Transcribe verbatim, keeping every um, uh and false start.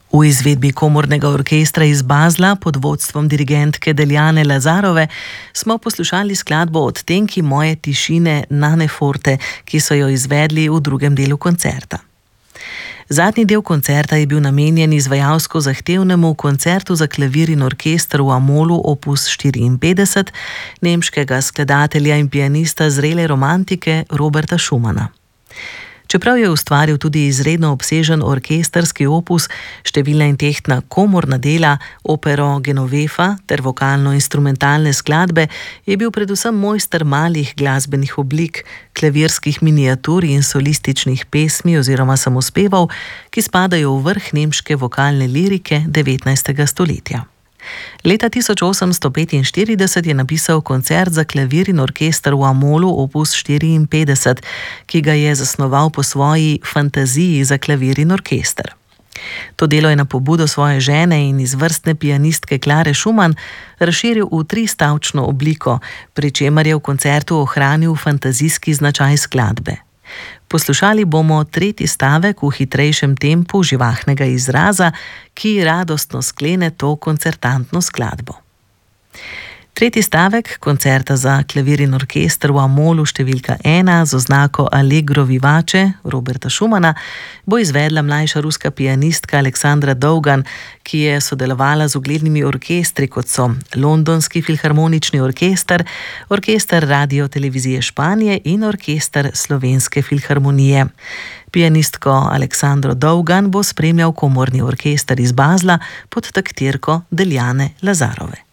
V izvedbi komornega orkestra iz Basla pod vodstvom dirigentke Deljane Lazarove smo poslušali skladbo Odtenki moje tišine Nane Forte, ki so jo izvedli v drugem delu koncerta. Zadnji del koncerta je bil namenjen izvajalsko zahtevnemu koncertu za klavir in orkester v A-molu opus štiriinpetdeset nemškega skladatelja in pianista zrele romantike Roberta Schumana. Čeprav je ustvaril tudi izredno obsežen orkestrski opus, številna in tehtna komorna dela, opero Genovefa ter vokalno-instrumentalne skladbe, je bil predvsem mojster malih glasbenih oblik, klavirskih miniatur in solističnih pesmi oziroma samospevov, ki spadajo v vrh nemške vokalne lirike devetnajstega stoletja. Leta tisoč osemsto petinštirideset je napisal koncert za klavir in orkester v A-molu opus štiriinpetdeset, ki ga je zasnoval po svoji fantaziji za klavir in orkester. To delo je na pobudo svoje žene in izvrstne pianistke Klare Schumann razširil v tristavčno obliko, pri čemer je v koncertu ohranil fantazijski značaj skladbe. Poslušali bomo tretji stavek v hitrejšem tempu živahnega izraza, ki radostno sklene to koncertantno skladbo. Tretji stavek koncerta za klavir in orkester v A-molu številka ena z oznako Allegro vivace Roberta Schumana bo izvedla mlajša ruska pianistka Aleksandra Dovgan, ki je sodelovala z uglednimi orkestri, kot so Londonski filharmonični orkester, Orkester Radio-televizije Španije in Orkester Slovenske filharmonije. Pianistko Aleksandro Dovgan bo spremljal komorni orkester iz Basla pod taktirko Deljane Lazarove.